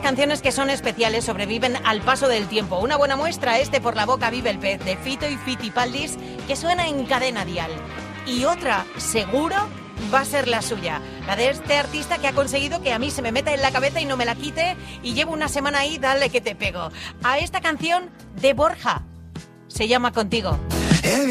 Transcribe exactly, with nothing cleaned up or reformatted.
canciones que son especiales, sobreviven al paso del tiempo. Una buena muestra, este Por la boca vive el pez, de Fito y Fitipaldis, que suena en Cadena Dial. Y otra, seguro, va a ser la suya, la de este artista que ha conseguido que a mí se me meta en la cabeza y no me la quite, y llevo una semana ahí, dale que te pego. A esta canción de Borja, se llama Contigo.